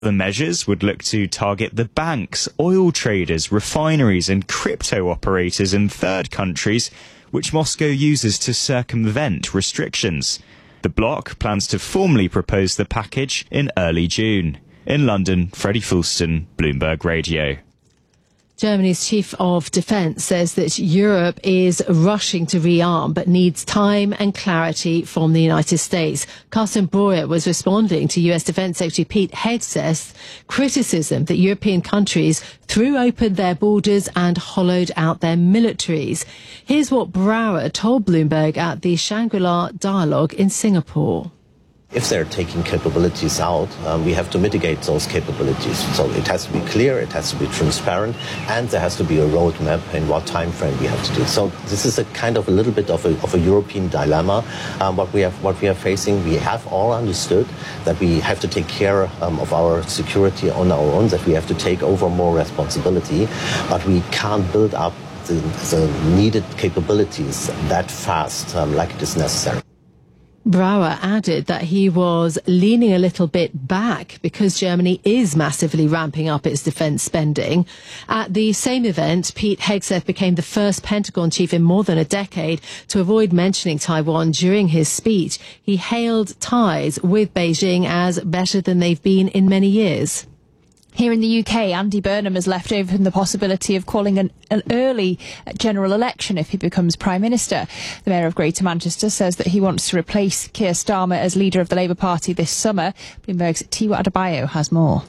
The measures would look to target the banks, oil traders, refineries and crypto operators in third countries, which Moscow uses to circumvent restrictions. The bloc plans to formally propose the package in early June. In London, Freddie Fulston, Bloomberg Radio. Germany's chief of defence says that Europe is rushing to rearm but needs time and clarity from the United States. Carsten Breuer was responding to US Defence Secretary Pete Hegseth's criticism that European countries threw open their borders and hollowed out their militaries. Here's what Breuer told Bloomberg at the Shangri-La Dialogue in Singapore. If they're taking capabilities out, we have to mitigate those capabilities. So it has to be clear, it has to be transparent, and there has to be a roadmap in what time frame we have to do. So this is a kind of a little bit of a European dilemma. What we are facing, we have all understood that we have to take care of our security on our own, that we have to take over more responsibility, but we can't build up the needed capabilities that fast like it is necessary. Breuer added that he was leaning a little bit back because Germany is massively ramping up its defence spending. At the same event, Pete Hegseth became the first Pentagon chief in more than a decade to avoid mentioning Taiwan during his speech. He hailed ties with Beijing as better than they've been in many years. Here in the UK, Andy Burnham has left open the possibility of calling an early general election if he becomes Prime Minister. The Mayor of Greater Manchester says that he wants to replace Keir Starmer as leader of the Labour Party this summer. Bloomberg's Tiwa Adebayo has more.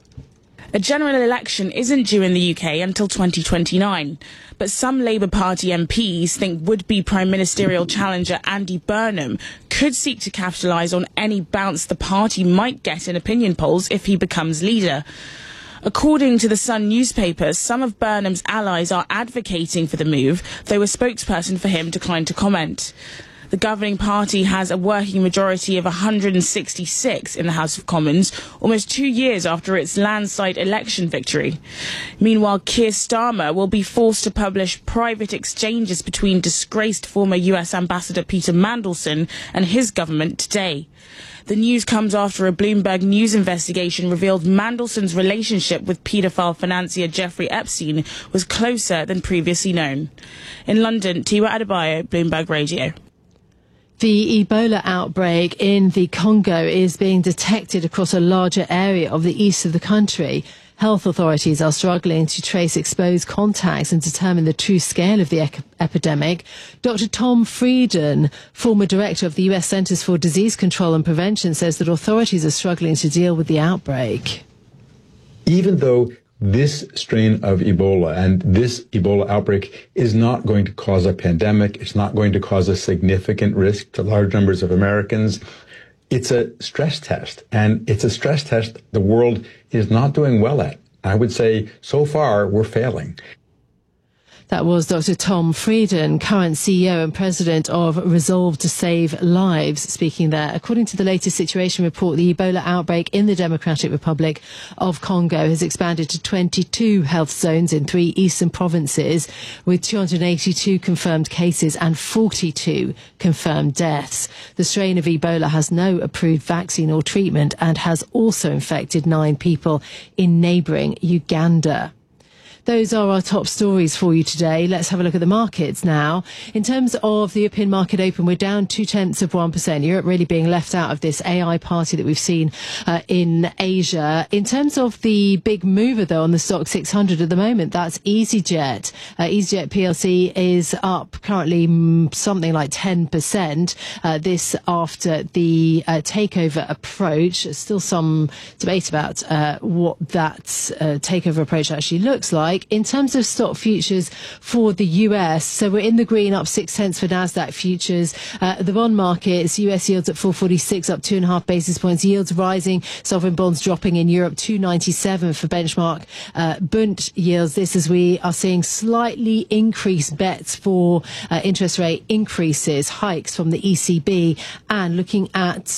A general election isn't due in the UK until 2029, but some Labour Party MPs think would-be Prime Ministerial challenger Andy Burnham could seek to capitalise on any bounce the party might get in opinion polls if he becomes leader. According to the Sun newspaper, some of Burnham's allies are advocating for the move, though a spokesperson for him declined to comment. The governing party has a working majority of 166 in the House of Commons, almost 2 years after its landslide election victory. Meanwhile, Keir Starmer will be forced to publish private exchanges between disgraced former US Ambassador Peter Mandelson and his government today. The news comes after a Bloomberg News investigation revealed Mandelson's relationship with paedophile financier Jeffrey Epstein was closer than previously known. In London, Tiwa Adebayo, Bloomberg Radio. The Ebola outbreak in the Congo is being detected across a larger area of the east of the country. Health authorities are struggling to trace exposed contacts and determine the true scale of the epidemic. Dr. Tom Frieden, former director of the US Centers for Disease Control and Prevention, says that authorities are struggling to deal with the outbreak. Even though this strain of Ebola and this Ebola outbreak is not going to cause a pandemic, it's not going to cause a significant risk to large numbers of Americans, it's a stress test, and it's a stress test the world is not doing well at. I would say so far we're failing. That was Dr. Tom Frieden, current CEO and president of Resolve to Save Lives, speaking there. According to the latest situation report, the Ebola outbreak in the Democratic Republic of Congo has expanded to 22 health zones in 3 eastern provinces, with 282 confirmed cases and 42 confirmed deaths. The strain of Ebola has no approved vaccine or treatment and has also infected 9 people in neighbouring Uganda. Those are our top stories for you today. Let's have a look at the markets now. In terms of the European market open, we're down 0.2%. Europe really being left out of this AI party that we've seen in Asia. In terms of the big mover, though, on the stock 600 at the moment, that's EasyJet. EasyJet PLC is up currently something like 10%. This after the takeover approach. Still some debate about what that takeover approach actually looks like. In terms of stock futures for the US, so we're in the green, up 0.6 for NASDAQ futures. The bond markets, US yields at 446, up 2.5 basis points. Yields rising, sovereign bonds dropping in Europe, 297 for benchmark Bund yields. This as we are seeing slightly increased bets for interest rate increases, hikes from the ECB, and looking at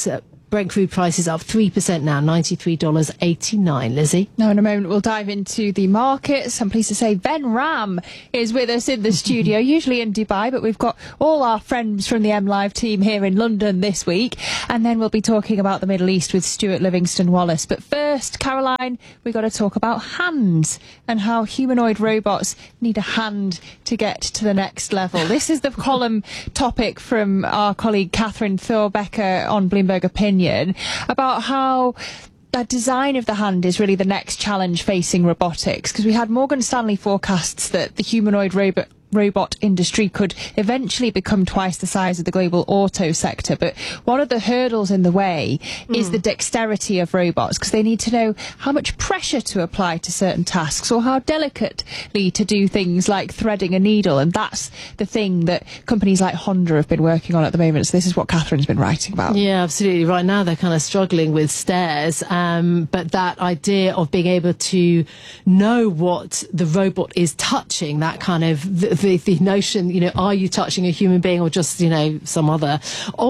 Brent crude prices up 3% now, $93.89. Lizzie? Now, in a moment, we'll dive into the markets. I'm pleased to say Ben Ram is with us in the studio, usually in Dubai, but we've got all our friends from the M Live team here in London this week. And then we'll be talking about the Middle East with Stuart Livingston-Wallace. But first, Caroline, we've got to talk about hands and how humanoid robots need a hand to get to the next level. This is the column topic from our colleague Catherine Thorbecker on Bloomberg Opinion about how the design of the hand is really the next challenge facing robotics, because we had Morgan Stanley forecasts that the humanoid robot industry could eventually become twice the size of the global auto sector. But one of the hurdles in the way is the dexterity of robots, because they need to know how much pressure to apply to certain tasks or how delicately to do things like threading a needle. And that's the thing that companies like Honda have been working on at the moment. So this is what Catherine's been writing about. Yeah, absolutely. Right now they're kind of struggling with stairs, but that idea of being able to know what the robot is touching, that kind of the notion, are you touching a human being or just, some other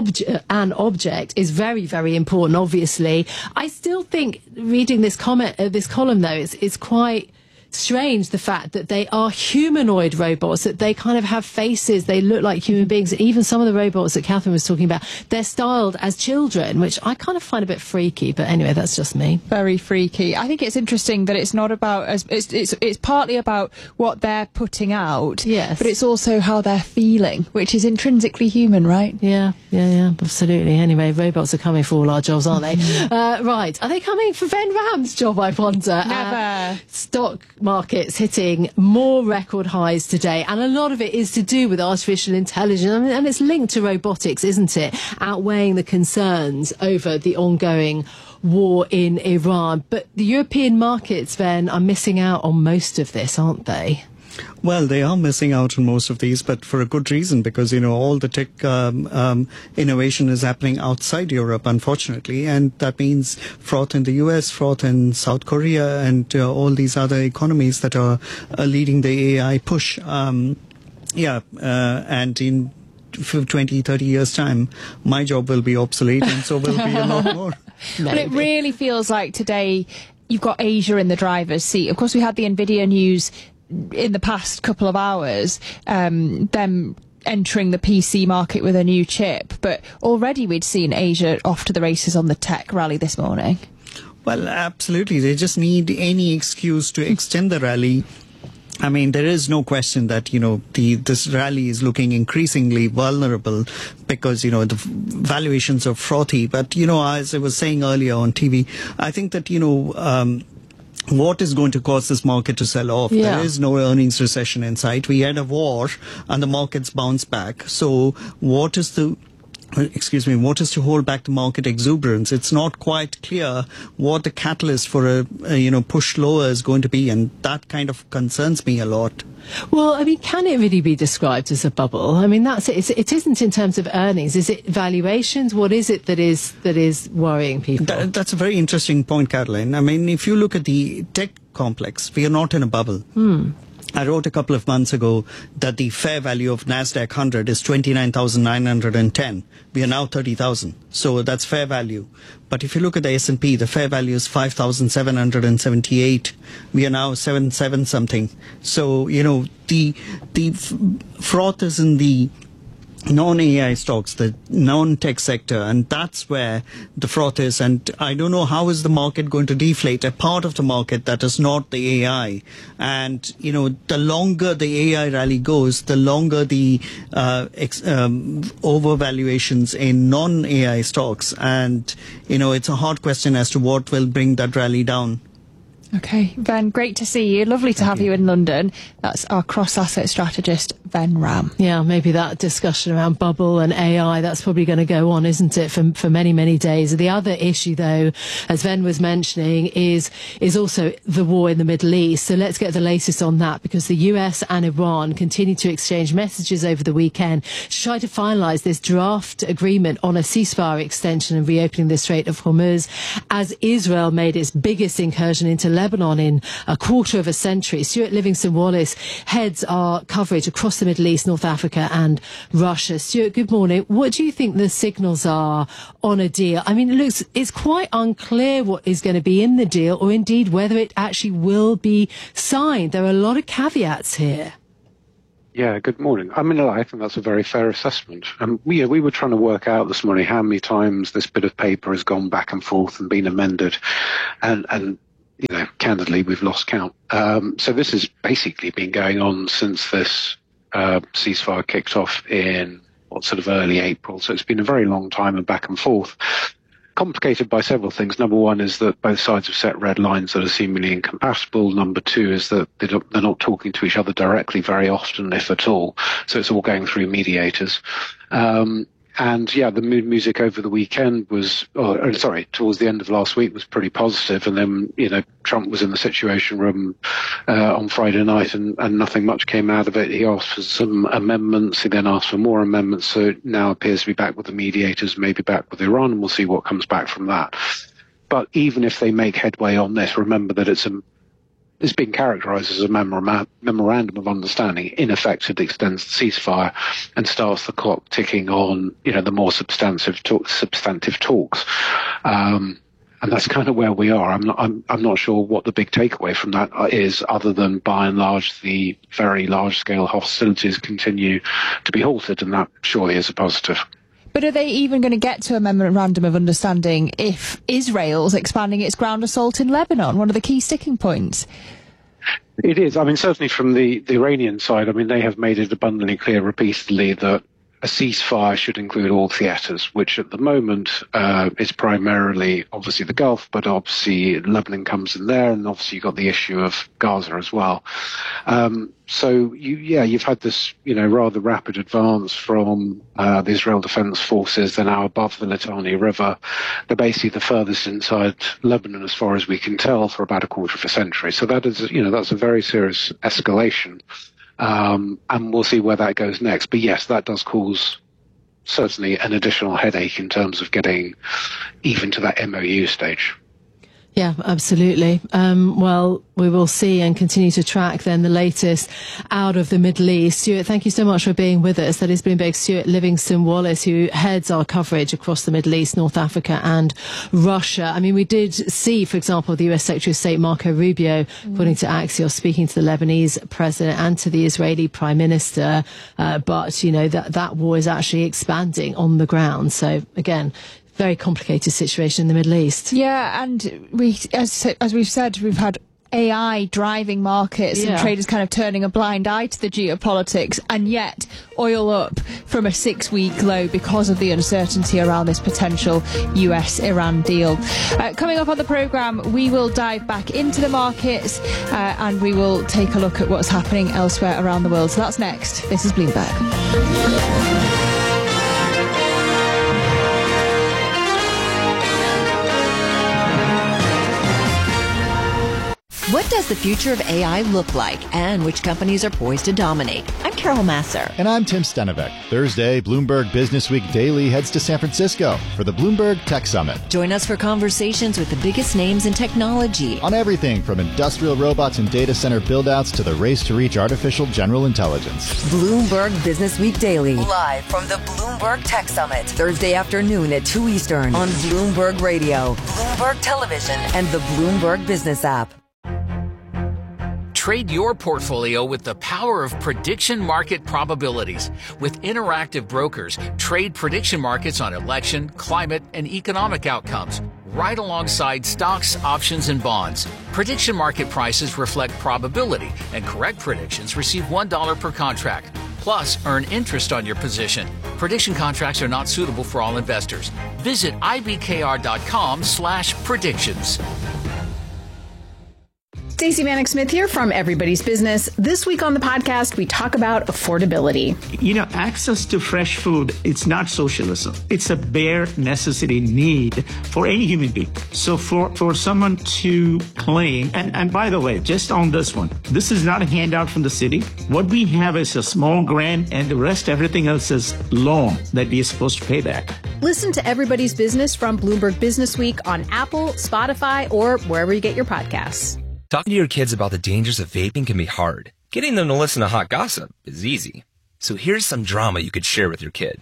object is very, very important, obviously. I still think reading this column, though, it's quite strange, the fact that they are humanoid robots, that they kind of have faces, they look like human beings. Even some of the robots that Catherine was talking about, they're styled as children, which I kind of find a bit freaky. But anyway, that's just me. Very freaky. I think it's interesting that it's not about it's partly about what they're putting out, yes, but it's also how they're feeling, which is intrinsically human, right? Yeah, absolutely. Anyway, robots are coming for all our jobs, aren't they? Right, are they coming for Ben Ram's job, I wonder? Never. Stock markets hitting more record highs today, and a lot of it is to do with artificial intelligence, and it's linked to robotics, isn't it? Outweighing the concerns over the ongoing war in Iran. But the European markets, then, are missing out on most of this, aren't they? Well, they are missing out on most of these, but for a good reason, because, all the tech innovation is happening outside Europe, unfortunately, and that means froth in the US, froth in South Korea, and all these other economies that are leading the AI push. And in 20, 30 years' time, my job will be obsolete, and so will be a lot more. But it really feels like today you've got Asia in the driver's seat. Of course, we had the NVIDIA news in the past couple of hours, them entering the PC market with a new chip, but already we'd seen Asia off to the races on the tech rally this morning. Well, absolutely. They just need any excuse to extend the rally. I mean, there is no question that, this rally is looking increasingly vulnerable because, the valuations are frothy. But, as I was saying earlier on TV, I think that, what is going to cause this market to sell off? Yeah. There is no earnings recession in sight. We had a war and the markets bounce back. So what is to hold back the market exuberance? It's not quite clear what the catalyst for a push lower is going to be, and that kind of concerns me a lot. Well, I mean, can it really be described as a bubble? I mean, that's it. It isn't in terms of earnings. Is it valuations? What is it that is worrying people? That's a very interesting point, Caroline. I mean, if you look at the tech complex, we are not in a bubble. I wrote a couple of months ago that the fair value of NASDAQ 100 is 29,910. We are now 30,000. So that's fair value. But if you look at the S&P, the fair value is 5,778. We are now 7 something. So, the froth is in the non-AI stocks, the non-tech sector, and that's where the froth is. And I don't know how is the market going to deflate a part of the market that is not the AI. And, the longer the AI rally goes, the longer the overvaluations in non-AI stocks. And, it's a hard question as to what will bring that rally down. Okay, Ben, great to see you. Lovely to have you in London. That's our cross-asset strategist, Ben Ram. Yeah, maybe that discussion around bubble and AI, that's probably going to go on, isn't it, for many, many days. The other issue, though, as Ben was mentioning, is also the war in the Middle East. So let's get the latest on that, because the US and Iran continue to exchange messages over the weekend to try to finalise this draft agreement on a ceasefire extension and reopening the Strait of Hormuz, as Israel made its biggest incursion into Lebanon in a quarter of a century. Stuart Livingston-Wallace heads our coverage across the Middle East, North Africa and Russia. Stuart, good morning. What do you think the signals are on a deal? I mean, it's quite unclear what is going to be in the deal, or indeed whether it actually will be signed. There are a lot of caveats here. Yeah, good morning. I mean, I think that's a very fair assessment. We were trying to work out this morning how many times this bit of paper has gone back and forth and been amended. And candidly, we've lost count. So this has basically been going on since this ceasefire kicked off in early April. So it's been a very long time and back and forth. Complicated by several things. Number one is that both sides have set red lines that are seemingly incompatible. Number two is that they're not talking to each other directly very often, if at all. So it's all going through mediators. The mood music over the weekend towards the end of last week was pretty positive. And then, Trump was in the Situation Room on Friday night and nothing much came out of it. He asked for some amendments. He then asked for more amendments. So it now appears to be back with the mediators, maybe back with Iran, and we'll see what comes back from that. But even if they make headway on this, remember that it's been characterized as a memorandum of understanding. In effect, it extends the ceasefire and starts the clock ticking on, the more substantive talks. And that's kind of where we are. I'm not sure what the big takeaway from that is, other than by and large the very large scale hostilities continue to be halted, and that surely is a positive. But are they even going to get to a memorandum of understanding if Israel's expanding its ground assault in Lebanon? One of the key sticking points. It is. I mean, certainly from the Iranian side, they have made it abundantly clear repeatedly that a ceasefire should include all theatres, which at the moment is primarily obviously the Gulf, but obviously Lebanon comes in there, and obviously you've got the issue of Gaza as well. So you've had this, rather rapid advance from the Israel Defense Forces. They're now above the Litani River. They're basically the furthest inside Lebanon, as far as we can tell, for about a quarter of a century. So that is, that's a very serious escalation. And we'll see where that goes next. But yes, that does cause certainly an additional headache in terms of getting even to that MOU stage. Yeah, absolutely. Well, we will see and continue to track then the latest out of the Middle East. Stuart, thank you so much for being with us. That is Bloomberg's Stuart Livingston-Wallace, who heads our coverage across the Middle East, North Africa and Russia. I mean, we did see, for example, the US Secretary of State Marco Rubio, according to Axios, speaking to the Lebanese president and to the Israeli prime minister. But, that war is actually expanding on the ground. So, again, very complicated situation in the Middle East. Yeah, and as we've said, we've had AI driving markets and traders kind of turning a blind eye to the geopolitics, and yet oil up from a 6-week low because of the uncertainty around this potential US-Iran deal. Coming up on the programme, we will dive back into the markets and we will take a look at what's happening elsewhere around the world. So that's next. This is Bloomberg. What does the future of AI look like, and which companies are poised to dominate? I'm Carol Masser. And I'm Tim Stenevec. Thursday, Bloomberg Businessweek Daily heads to San Francisco for the Bloomberg Tech Summit. Join us for conversations with the biggest names in technology. On everything from industrial robots and data center build-outs to the race to reach artificial general intelligence. Bloomberg Businessweek Daily. Live from the Bloomberg Tech Summit. Thursday afternoon at 2 Eastern on Bloomberg Radio, Bloomberg Television, and the Bloomberg Business app. Trade your portfolio with the power of prediction market probabilities. With Interactive Brokers, trade prediction markets on election, climate, and economic outcomes, right alongside stocks, options, and bonds. Prediction market prices reflect probability, and correct predictions receive $1 per contract. Plus, earn interest on your position. Prediction contracts are not suitable for all investors. Visit ibkr.com/predictions. Stacey Vanek Smith here from Everybody's Business. This week on the podcast, we talk about affordability. Access to fresh food, it's not socialism. It's a bare necessity need for any human being. So for someone to claim, and by the way, just on this one, this is not a handout from the city. What we have is a small grant, and the rest, everything else is loan that we are supposed to pay back. Listen to Everybody's Business from Bloomberg Business Week on Apple, Spotify, or wherever you get your podcasts. Talking to your kids about the dangers of vaping can be hard. Getting them to listen to hot gossip is easy. So here's some drama you could share with your kid.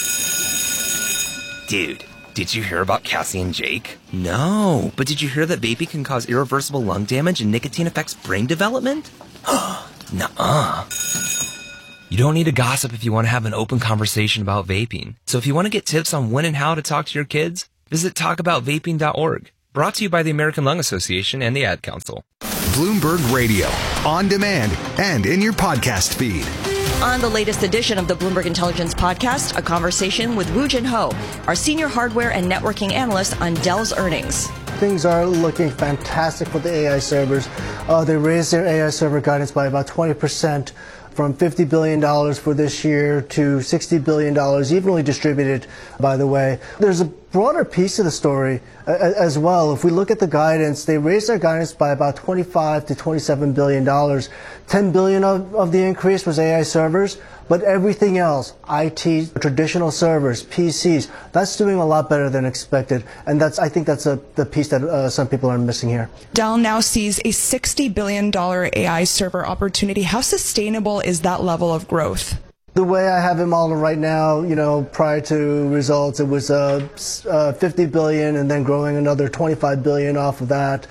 Dude, did you hear about Cassie and Jake? No, but did you hear that vaping can cause irreversible lung damage and nicotine affects brain development? Nuh-uh. You don't need to gossip if you want to have an open conversation about vaping. So if you want to get tips on when and how to talk to your kids, visit talkaboutvaping.org. Brought to you by the American Lung Association and the Ad Council. Bloomberg Radio, on demand and in your podcast feed. On the latest edition of the Bloomberg Intelligence Podcast, a conversation with Woo Jin Ho, our senior hardware and networking analyst on Dell's earnings. Things are looking fantastic for the AI servers. They raised their AI server guidance by about 20%. From $50 billion for this year to $60 billion, evenly distributed, by the way. There's a broader piece of the story as well. If we look at the guidance, they raised their guidance by about $25 to $27 billion. $10 billion of the increase was AI servers, but everything else, IT, traditional servers, PCs, that's doing a lot better than expected. And I think that's the piece that some people are missing here. Dell now sees a $60 billion AI server opportunity. How sustainable is that level of growth? The way I have it modeled right now, prior to results, it was 50 billion and then growing another 25 billion off of that.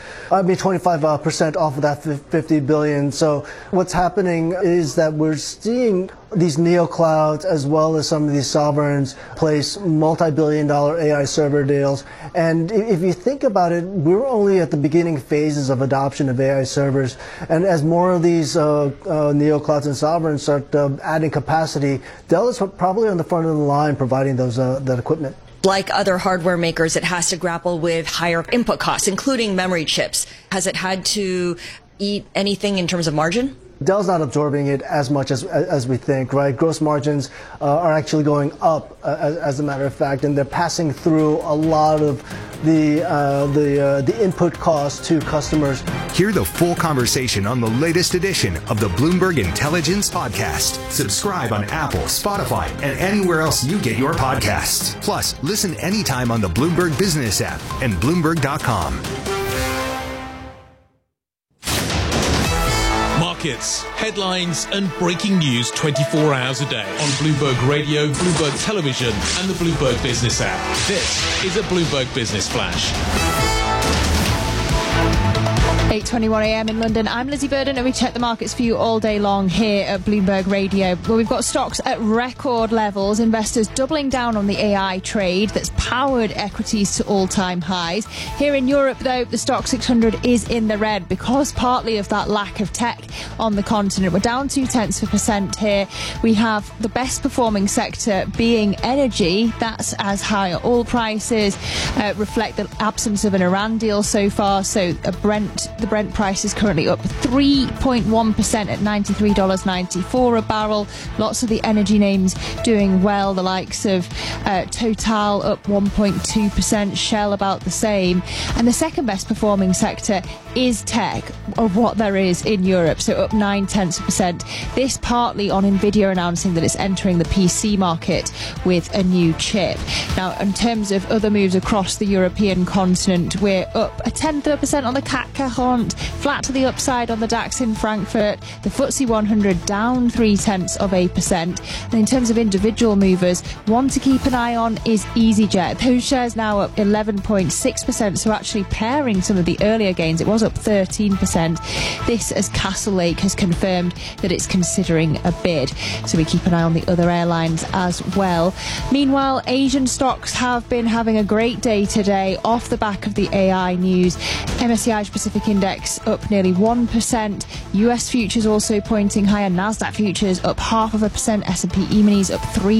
25% off of that 50 billion. So what's happening is that we're seeing these neoclouds as well as some of these sovereigns place multi-billion-dollar AI server deals. And if you think about it, we're only at the beginning phases of adoption of AI servers. And as more of these neoclouds and sovereigns start adding capacity, Dell is probably on the front of the line providing that equipment. Like other hardware makers, it has to grapple with higher input costs, including memory chips. Has it had to eat anything in terms of margin? Dell's not absorbing it as much as we think, right? Gross margins are actually going up, as a matter of fact, and they're passing through a lot of the input costs to customers. Hear the full conversation on the latest edition of the Bloomberg Intelligence Podcast. Subscribe on Apple, Spotify, and anywhere else you get your podcasts. Plus, listen anytime on the Bloomberg Business app and Bloomberg.com. Markets, headlines, and breaking news 24 hours a day on Bloomberg Radio, Bloomberg Television, and the Bloomberg Business app. This is a Bloomberg Business Flash. 8:21 a.m. in London. I'm Lizzie Burden, and we check the markets for you all day long here at Bloomberg Radio. Well, we've got stocks at record levels, investors doubling down on the AI trade that's powered equities to all-time highs. Here in Europe, though, the Stoxx 600 is in the red because partly of that lack of tech on the continent. We're down 0.2% here. We have the best performing sector being energy. That's as higher oil prices reflect the absence of an Iran deal so far. So the Brent price is currently up 3.1% at $93.94 a barrel. Lots of the energy names doing well, the likes of Total up 1.2%, Shell about the same. And the second best performing sector is tech, of what there is in Europe, so up 0.9%. This partly on Nvidia announcing that it's entering the PC market with a new chip. Now, in terms of other moves across the European continent, we're up 0.1% on the CAC Cajon, flat to the upside on the DAX in Frankfurt, the FTSE 100 down 0.3%. And in terms of individual movers, one to keep an eye on is EasyJet. Those shares now up 11.6%, so actually pairing some of the earlier gains. It was up 13%. This as Castlelake has confirmed that it's considering a bid. So we keep an eye on the other airlines as well. Meanwhile, Asian stocks have been having a great day today off the back of the AI news. MSCI Pacific Index up nearly 1%. US futures also pointing higher. Nasdaq futures up 0.5%. S&P E-minis up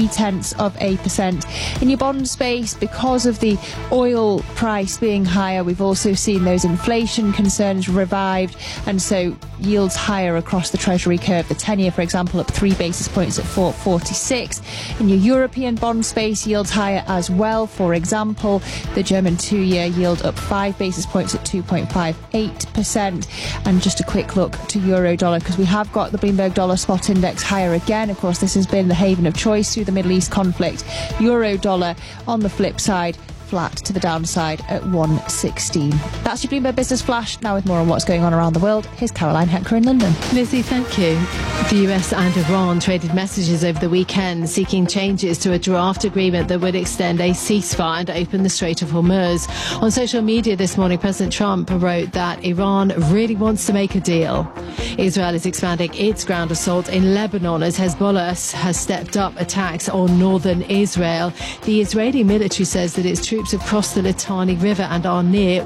0.3%. In your bond space, because of the oil price being higher, we've also seen those inflation concerns revived, and so yields higher across the Treasury curve. The 10-year, for example, up 3 basis points at 4.46. In your European bond space, yields higher as well. For example, the German 2-year yield up 5 basis points at 2.58%. And just a quick look to euro-dollar, because we have got the Bloomberg Dollar Spot Index higher again. Of course, this has been the haven of choice through the Middle East conflict. Euro-dollar, on the flip side, flat to the downside at 116. That's your Bloomberg Business Flash. Now with more on what's going on around the world, here's Caroline Hecker in London. Lizzie, thank you. The US and Iran traded messages over the weekend seeking changes to a draft agreement that would extend a ceasefire and open the Strait of Hormuz. On social media this morning, President Trump wrote that Iran really wants to make a deal. Israel is expanding its ground assault in Lebanon as Hezbollah has stepped up attacks on northern Israel. The Israeli military says that its troops have crossed the Litani River and are near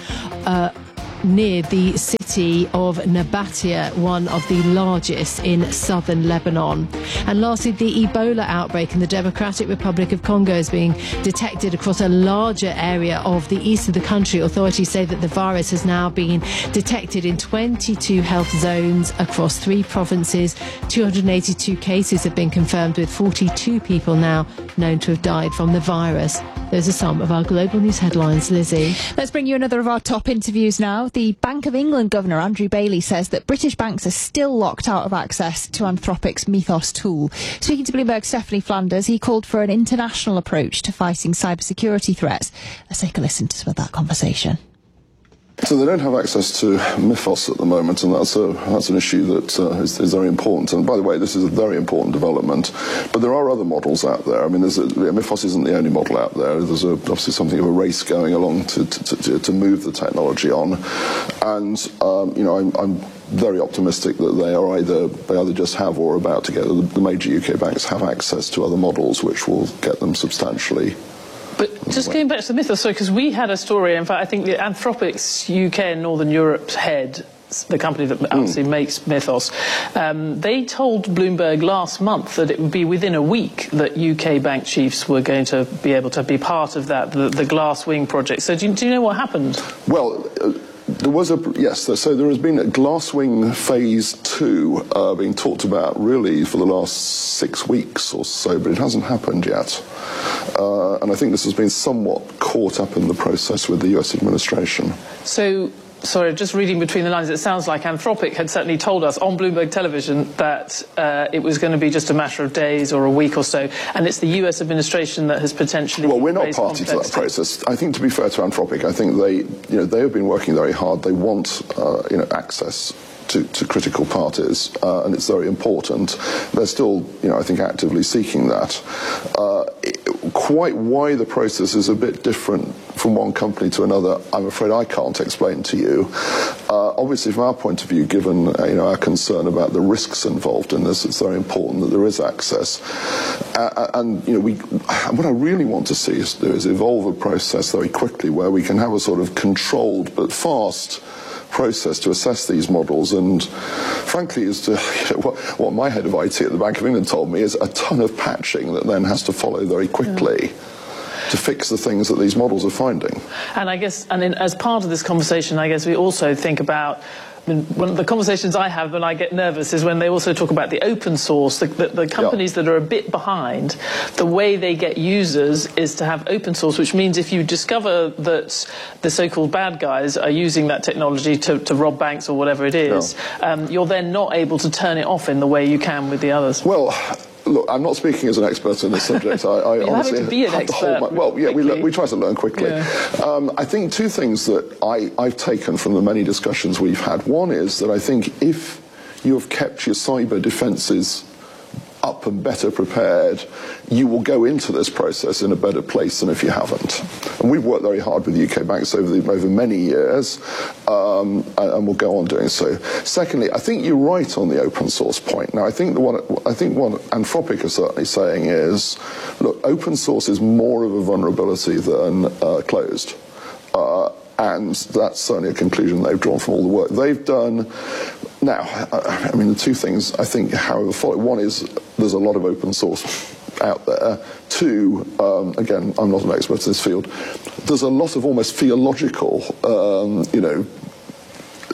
the city of Nabatia, one of the largest in southern Lebanon. And lastly, the Ebola outbreak in the Democratic Republic of Congo is being detected across a larger area of the east of the country. Authorities say that the virus has now been detected in 22 health zones across 3 provinces. 282 cases have been confirmed, with 42 people now known to have died from the virus. Those are some of our global news headlines. Lizzie. Let's bring you another of our top interviews now. The Bank of England Governor Andrew Bailey says that British banks are still locked out of access to Anthropic's Mythos tool. Speaking to Bloomberg's Stephanie Flanders, he called for an international approach to fighting cybersecurity threats. Let's take a listen to some of that conversation. So they don't have access to Mythos at the moment, and that's an issue that is very important. And by the way, this is a very important development. But there are other models out there. I mean, Mythos isn't the only model out there. There's obviously something of a race going along to move the technology on. And I'm very optimistic that they either just have or are about to get. The major UK banks have access to other models which will get them substantially. But just going back to the Mythos, because we had a story, in fact, I think the Anthropic's UK and Northern Europe's head, the company that actually makes Mythos, they told Bloomberg last month that it would be within a week that UK bank chiefs were going to be able to be part of that, the Glasswing project. So do you know what happened? Well, there was so there has been a Glasswing Phase 2 being talked about really for the last 6 weeks or so, but it hasn't happened yet. And I think this has been somewhat caught up in the process with the US administration. So, sorry, just reading between the lines, it sounds like Anthropic had certainly told us on Bloomberg Television that it was going to be just a matter of days or a week or so, and it's the US administration that has potentially... Well, we're not party to that process. I think, to be fair to Anthropic, I think they have been working very hard. They want access to critical parties, and it's very important. They're still, I think, actively seeking that. Quite why the process is a bit different from one company to another, I'm afraid I can't explain to you. Obviously, from our point of view, given our concern about the risks involved in this, it's very important that there is access. And what I really want to see is evolve a process very quickly where we can have a sort of controlled but fast process to assess these models. And frankly, as to what my head of IT at the Bank of England told me, is a ton of patching that then has to follow very quickly to fix the things that these models are finding. And I guess, as part of this conversation, I guess we also think about, one of the conversations I have when I get nervous is when they also talk about the open source, the companies that are a bit behind. The way they get users is to have open source, which means if you discover that the so-called bad guys are using that technology to rob banks or whatever it is, you're then not able to turn it off in the way you can with the others. Well, look, I'm not speaking as an expert in this subject. I honestly to be an expert. We try to learn quickly. Yeah. I think 2 things that I've taken from the many discussions we've had. One is that I think if you have kept your cyber defences up and better prepared, you will go into this process in a better place than if you haven't. And we've worked very hard with UK banks over many years, and we'll go on doing so. Secondly, I think you're right on the open source point. Now, I think what Anthropic are certainly saying is, look, open source is more of a vulnerability than closed. And that's certainly a conclusion they've drawn from all the work they've done. Now, the 2 things I think, however, follow. One is there's a lot of open source out there. 2, again, I'm not an expert in this field, there's a lot of almost theological,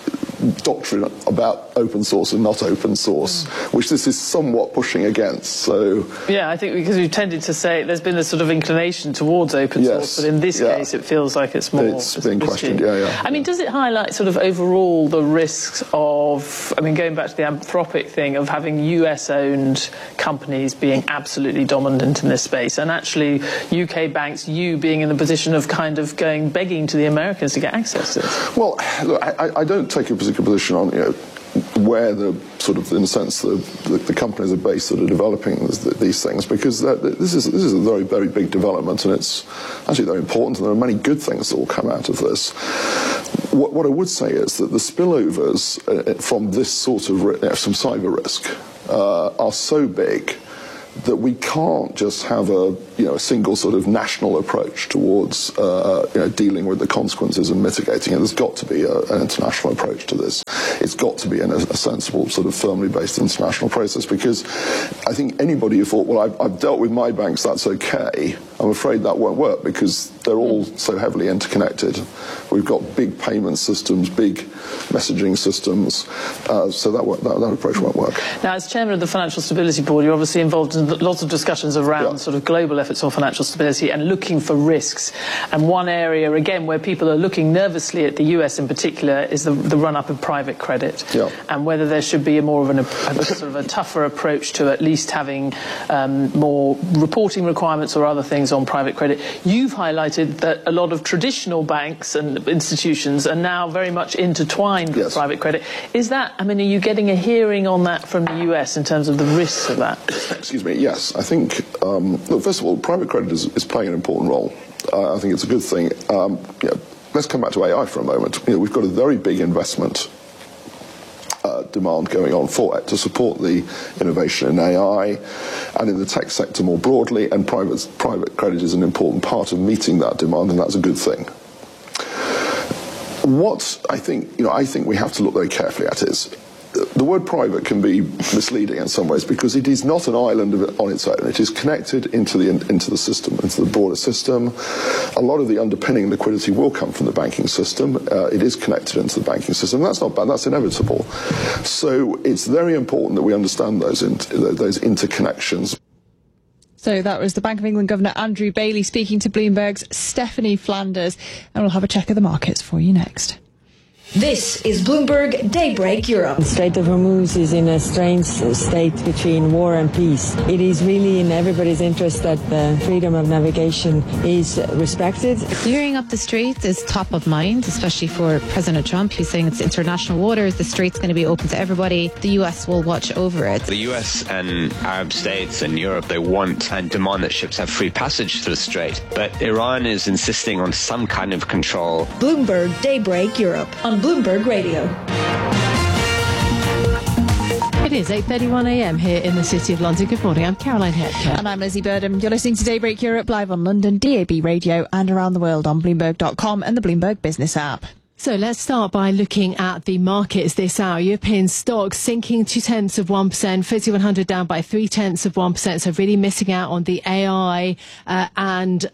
doctrine about open source and not open source, which this is somewhat pushing against. So yeah, I think because we've tended to say there's been a sort of inclination towards open source, but in this case it feels like it's more. It's being questioned. Yeah. I mean, does it highlight sort of overall the risks of? I mean, going back to the Anthropic thing of having US-owned companies being absolutely dominant in this space, and actually UK banks, you being in the position of kind of going begging to the Americans to get access to this? Well, look, I don't take a particular position on where the sort of, in a sense, the companies are based that are developing these things, because this is a very, very big development, and it's actually very important, and there are many good things that will come out of this. What I would say is that the spillovers from this sort of from cyber risk are so big that we can't just have a single sort of national approach towards dealing with the consequences and mitigating it. There's got to be an international approach to this. It's got to be a sensible, sort of firmly based international process, because I think anybody who thought, well, I've dealt with my banks, that's okay, I'm afraid that won't work, because they're all so heavily interconnected. We've got big payment systems, big messaging systems, so that approach won't work. Now, as chairman of the Financial Stability Board, you're obviously involved in lots of discussions around sort of global efforts on financial stability and looking for risks. And one area, again, where people are looking nervously at the US in particular is the run-up in private credit, and whether there should be a more of sort of a tougher approach to at least having more reporting requirements or other things on private credit. You've highlighted that a lot of traditional banks and institutions are now very much intertwined with private credit. Is that, I mean, are you getting a hearing on that from the US in terms of the risks of that? Excuse me, yes. I think, look, first of all, private credit is playing an important role. I think it's a good thing. Let's come back to AI for a moment. We've got a very big investment demand going on for it to support the innovation in AI and in the tech sector more broadly, and private credit is an important part of meeting that demand, and that's a good thing. What I think we have to look very carefully at is the word private can be misleading in some ways, because it is not an island on its own. It is connected into the system, into the broader system. A lot of the underpinning liquidity will come from the banking system. It is connected into the banking system. That's not bad. That's inevitable. So it's very important that we understand those interconnections. So that was the Bank of England Governor Andrew Bailey speaking to Bloomberg's Stephanie Flanders. And we'll have a check of the markets for you next. This is Bloomberg Daybreak Europe. The Strait of Hormuz is in a strange state between war and peace. It is really in everybody's interest that the freedom of navigation is respected. Clearing up the strait is top of mind, especially for President Trump, who's saying it's international waters. The strait's going to be open to everybody. The US will watch over it. The US and Arab states and Europe, they want and demand that ships have free passage through the strait. But Iran is insisting on some kind of control. Bloomberg Daybreak Europe on Bloomberg Radio. It is 8:31 a.m. here in the City of London. Good morning. I'm Caroline Hepker. And I'm Lizzie Burdham. You're listening to Daybreak Europe live on London DAB Radio and around the world on Bloomberg.com and the Bloomberg Business app. So let's start by looking at the markets this hour. European stocks sinking 0.2%, FTSE 100 down by 0.3%, so really missing out on the AI and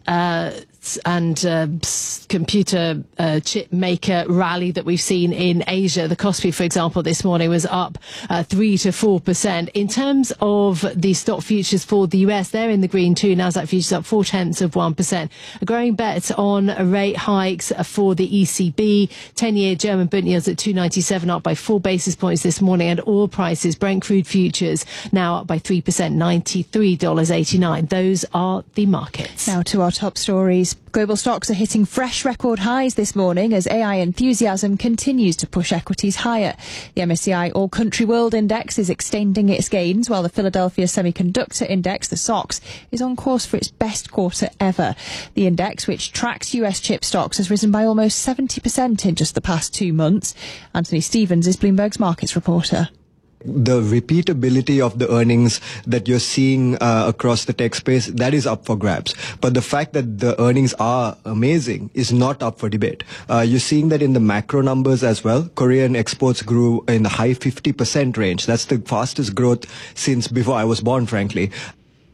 computer chip maker rally that we've seen in Asia. The Kospi, for example, this morning was up 3 to 4%. In terms of the stock futures for the US, they're in the green too. Nasdaq futures up 0.4%. A growing bet on rate hikes for the ECB. 10-year German Bund yields at 2.97, up by 4 basis points this morning. And oil prices, Brent crude futures now up by 3%, $93.89. Those are the markets. Now to our top stories. Global stocks are hitting fresh record highs this morning as AI enthusiasm continues to push equities higher. The MSCI All Country World Index is extending its gains, while the Philadelphia Semiconductor Index, the SOX, is on course for its best quarter ever. The index, which tracks US chip stocks, has risen by almost 70% in just the past 2 months. Anthony Stevens is Bloomberg's markets reporter. The repeatability of the earnings that you're seeing across the tech space, that is up for grabs. But the fact that the earnings are amazing is not up for debate. You're seeing that in the macro numbers as well. Korean exports grew in the high 50% range. That's the fastest growth since before I was born, frankly.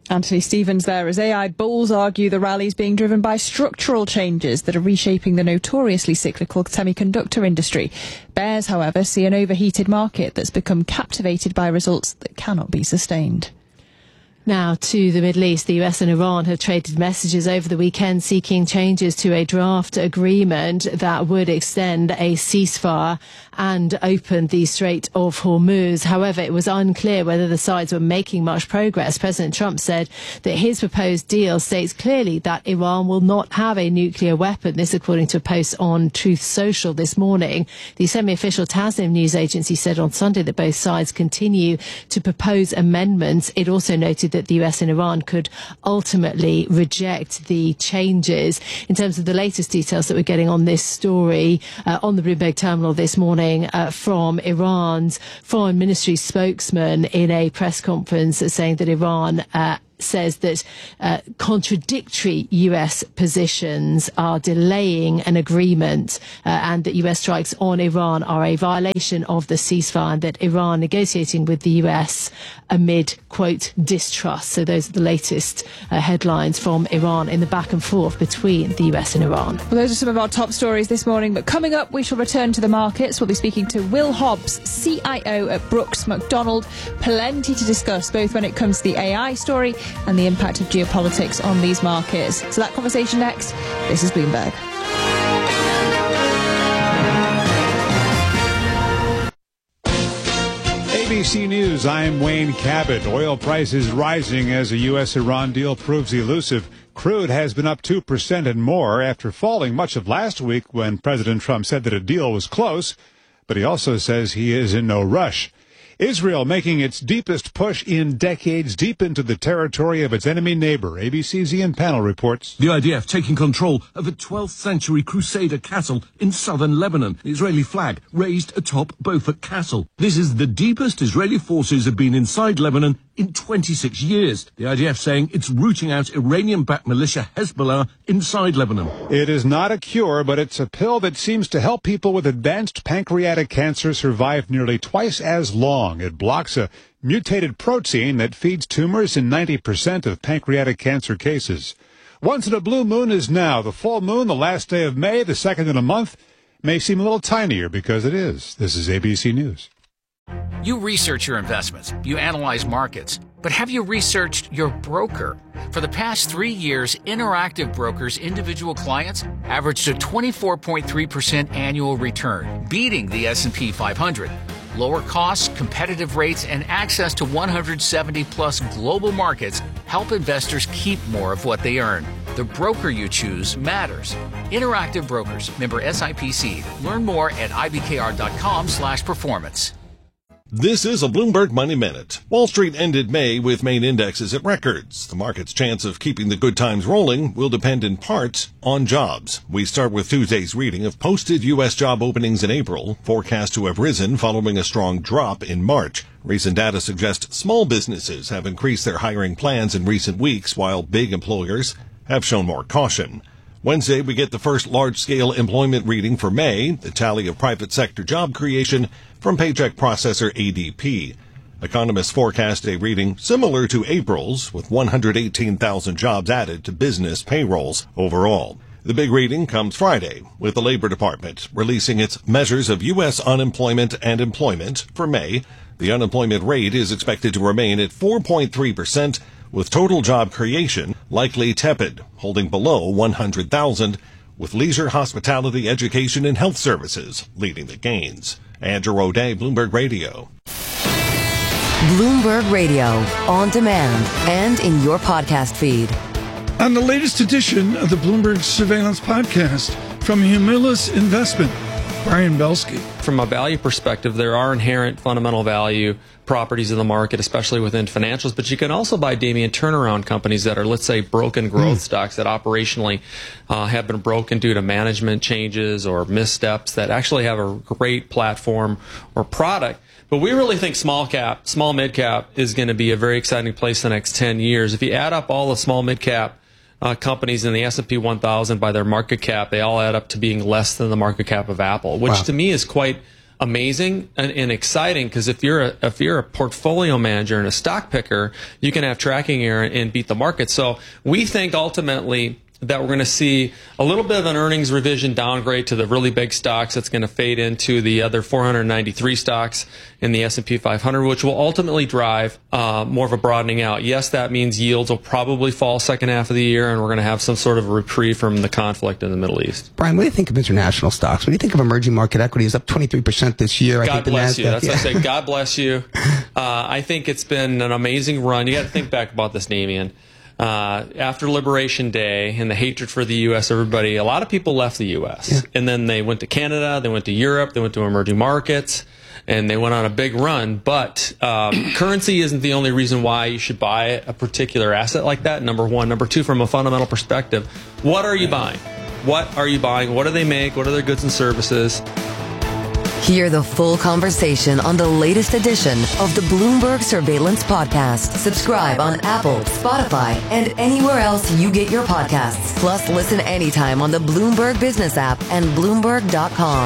Anthony Stevens there, as AI bulls argue the rally is being driven by structural changes that are reshaping the notoriously cyclical semiconductor industry. Bears, however, see an overheated market that's become captivated by results that cannot be sustained. Now to the Middle East. The US and Iran have traded messages over the weekend seeking changes to a draft agreement that would extend a ceasefire and open the Strait of Hormuz. However, it was unclear whether the sides were making much progress. President Trump said that his proposed deal states clearly that Iran will not have a nuclear weapon. This according to a post on Truth Social this morning. The semi-official Tasnim news agency said on Sunday that both sides continue to propose amendments. It also noted that the US and Iran could ultimately reject the changes. In terms of the latest details that we're getting on this story, on the Bloomberg terminal this morning, from Iran's foreign ministry spokesman in a press conference saying that Iran says that contradictory US positions are delaying an agreement and that US strikes on Iran are a violation of the ceasefire, and that Iran negotiating with the US amid, quote, distrust. So those are the latest headlines from Iran in the back and forth between the US and Iran. Well, those are some of our top stories this morning, but coming up we shall return to the markets. We'll be speaking to Will Hobbs, CIO at Brooks Macdonald. Plenty to discuss, both when it comes to the AI story and the impact of geopolitics on these markets. So that conversation next. This is Bloomberg. ABC News, I'm Wayne Cabot. Oil prices rising as the U.S.-Iran deal proves elusive. Crude has been up 2% and more after falling much of last week when President Trump said that a deal was close, but he also says he is in no rush. Israel making its deepest push in decades deep into the territory of its enemy neighbor. ABC's Ian Pannell reports. The IDF taking control of a 12th century Crusader castle in southern Lebanon. The Israeli flag raised atop Beaufort Castle. This is the deepest Israeli forces have been inside Lebanon in 26 years. The IDF saying it's rooting out Iranian-backed militia Hezbollah inside Lebanon. It is not a cure, but it's a pill that seems to help people with advanced pancreatic cancer survive nearly twice as long. It blocks a mutated protein that feeds tumors in 90% of pancreatic cancer cases. Once in a blue moon is now. The full moon, the last day of May, the second in a month, may seem a little tinier because it is. This is ABC News. You research your investments, you analyze markets, but have you researched your broker? For the past 3 years, Interactive Brokers' individual clients averaged a 24.3% annual return, beating the S&P 500. Lower costs, competitive rates, and access to 170-plus global markets help investors keep more of what they earn. The broker you choose matters. Interactive Brokers, member SIPC. Learn more at ibkr.com/performance. This is a Bloomberg Money Minute. Wall Street ended May with main indexes at records. The market's chance of keeping the good times rolling will depend in part on jobs. We start with Tuesday's reading of posted U.S. job openings in April, forecast to have risen following a strong drop in March. Recent data suggests small businesses have increased their hiring plans in recent weeks, while big employers have shown more caution. Wednesday, we get the first large-scale employment reading for May, the tally of private sector job creation from paycheck processor ADP. Economists forecast a reading similar to April's, with 118,000 jobs added to business payrolls overall. The big reading comes Friday, with the Labor Department releasing its measures of U.S. unemployment and employment for May. The unemployment rate is expected to remain at 4.3%, with total job creation likely tepid, holding below 100,000, with leisure, hospitality, education, and health services leading the gains. Andrew O'Day, Bloomberg Radio. Bloomberg Radio, on demand and in your podcast feed. On the latest edition of the Bloomberg Surveillance Podcast from Humulus Investment, Brian Belsky. From a value perspective, there are inherent fundamental value properties of the market, especially within financials, but you can also buy, Damien, turnaround companies that are, let's say, broken growth stocks that operationally have been broken due to management changes or missteps that actually have a great platform or product. But we really think small mid cap is going to be a very exciting place the next 10 years. If you add up all the small mid cap companies in the S&P 1000 by their market cap, they all add up to being less than the market cap of Apple, which to me is quite amazing and exciting, because if you're a portfolio manager and a stock picker, you can have tracking error and beat the market. So we think ultimately that we're going to see a little bit of an earnings revision downgrade to the really big stocks. That's going to fade into the other 493 stocks in the S&P 500, which will ultimately drive more of a broadening out. Yes, that means yields will probably fall second half of the year, and we're going to have some sort of a reprieve from the conflict in the Middle East. Brian, what do you think of international stocks? When you think of emerging market equities, up 23% this year. God bless you. That's what I say. God bless you. I think it's been an amazing run. You got to think back about this, Damian. After Liberation Day and the hatred for the U.S., a lot of people left the U.S. And then they went to Canada, they went to Europe, they went to emerging markets, and they went on a big run. But currency isn't the only reason why you should buy a particular asset like that, number one. Number two, from a fundamental perspective, what are you buying? What are you buying? What do they make? What are their goods and services? Hear the full conversation on the latest edition of the Bloomberg Surveillance Podcast. Subscribe on Apple, Spotify, and anywhere else you get your podcasts. Plus, listen anytime on the Bloomberg Business app and Bloomberg.com.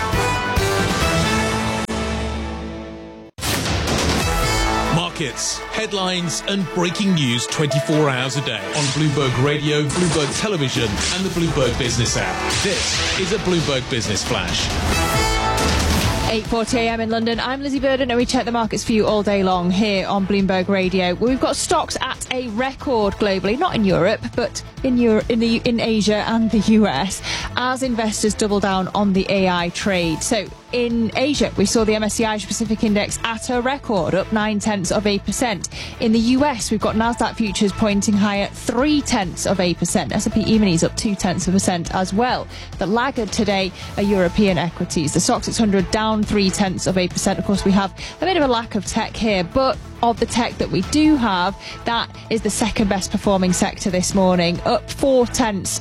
Markets, headlines, and breaking news 24 hours a day on Bloomberg Radio, Bloomberg Television, and the Bloomberg Business app. This is a Bloomberg Business Flash. 8:40 a.m. in London. I'm Lizzie Burden, and we check the markets for you all day long here on Bloomberg Radio. We've got stocks at a record globally, not in Europe, but in Asia and the US, as investors double down on the AI trade. So in Asia, we saw the MSCI Asia Pacific Index at a record, up 0.9%. In the US, we've got Nasdaq futures pointing higher, 0.3%. S&P E-minis up 0.2% as well. The laggard today are European equities. The STOXX 600 down 0.3%. Of course, we have a bit of a lack of tech here, but of the tech that we do have, that is the second best performing sector this morning, up 0.4%,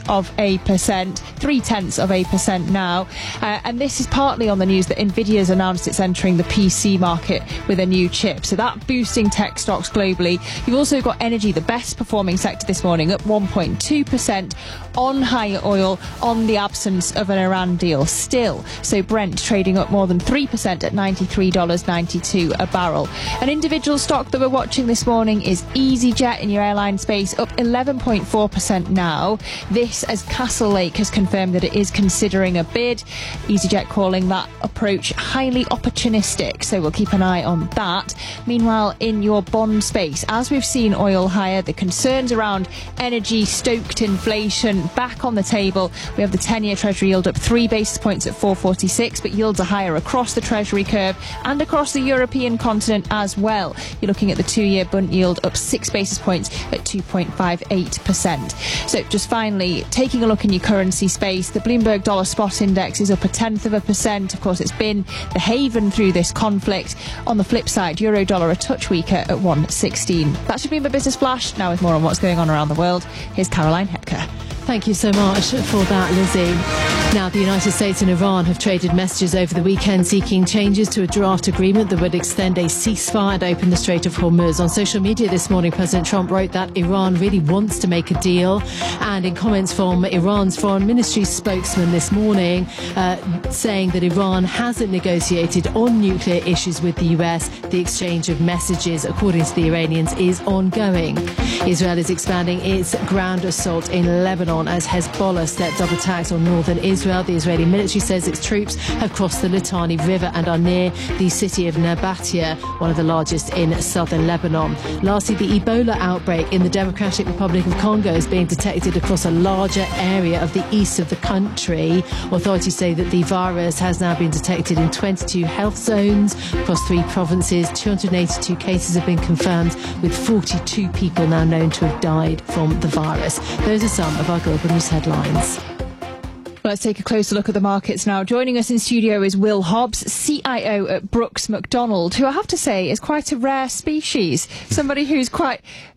0.3% now. And this is partly on the news that Nvidia's announced it's entering the PC market with a new chip. So that boosting tech stocks globally. You've also got energy, the best performing sector this morning, up 1.2% on higher oil, on the absence of an Iran deal still. So Brent trading up more than 3% at $93.92 a barrel. An individual stock that we're watching this morning is EasyJet in your airline space, up 11.4% now. This as Castlelake has confirmed that it is considering a bid. EasyJet calling that approach highly opportunistic, so we'll keep an eye on that. Meanwhile, in your bond space, as we've seen oil higher, the concerns around energy stoked inflation back on the table. We have the 10-year Treasury yield up 3 basis points at 4.46, but yields are higher across the Treasury curve and across the European continent as well. You're looking at the 2-year Bund yield up 6 basis points at 2.58%. So just finally, taking a look in your currency space, the Bloomberg Dollar Spot Index is up 0.1%. Of course, it's been the haven through this conflict. On the flip side, Euro Dollar a touch weaker at 1.16. That should be my business flash. Now with more on what's going on around the world, here's Caroline Hepker. Thank you so much for that, Lizzie. Now, the United States and Iran have traded messages over the weekend seeking changes to a draft agreement that would extend a ceasefire and open the Strait of Hormuz. On social media this morning, President Trump wrote that Iran really wants to make a deal. And in comments from Iran's foreign ministry spokesman this morning, saying that Iran hasn't negotiated on nuclear issues with the US, the exchange of messages, according to the Iranians, is ongoing. Israel is expanding its ground assault in Lebanon as Hezbollah stepped up attacks on northern Israel. The Israeli military says its troops have crossed the Litani River and are near the city of Nabatia, one of the largest in southern Lebanon. Lastly, the Ebola outbreak in the Democratic Republic of Congo is being detected across a larger area of the east of the country. Authorities say that the virus has now been detected in 22 health zones across 3 provinces. 282 cases have been confirmed, with 42 people now known to have died from the virus. Those are some of our global news headlines. Let's take a closer look at the markets now. Joining us in studio is Will Hobbs, CIO at Brooks Macdonald, who I have to say is quite a rare species. Somebody who's quite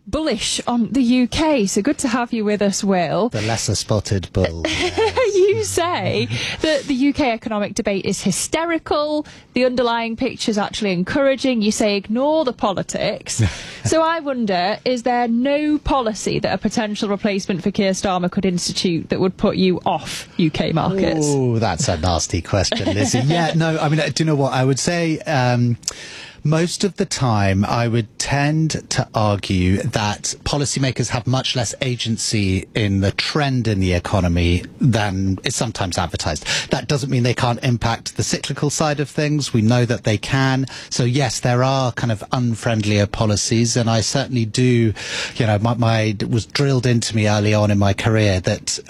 bullish on the UK. So good to have you with us, Will. The lesser spotted bull. You say that the UK economic debate is hysterical, the underlying picture is actually encouraging. You say ignore the politics. So I wonder, is there no policy that a potential replacement for Keir Starmer could institute that would put you off UK markets? Oh, that's a nasty question, Lizzie. Yeah, no, I mean, do you know what I would say? Most of the time, I would tend to argue that policymakers have much less agency in the trend in the economy than is sometimes advertised. That doesn't mean they can't impact the cyclical side of things. We know that they can. So yes, there are kind of unfriendlier policies, and I certainly do, you know, it was drilled into me early on in my career that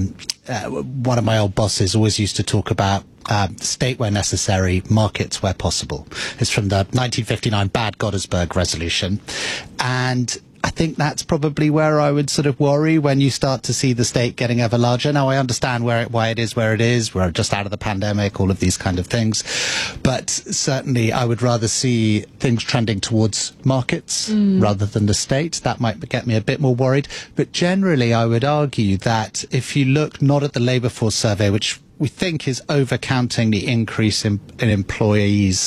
one of my old bosses always used to talk about state where necessary, markets where possible. It's from the 1959 Bad-Godesberg resolution. And I think that's probably where I would sort of worry when you start to see the state getting ever larger. Now, I understand why it is where it is. We're just out of the pandemic, all of these kind of things. But certainly I would rather see things trending towards markets rather than the state. That might get me a bit more worried. But generally, I would argue that if you look not at the labour force survey, which we think is overcounting the increase in employees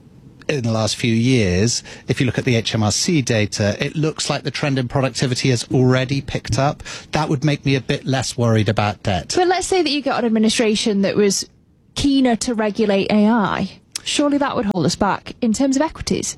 in the last few years, if you look at the HMRC data, it looks like the trend in productivity has already picked up. That would make me a bit less worried about debt. But let's say that you got an administration that was keener to regulate AI. Surely that would hold us back in terms of equities.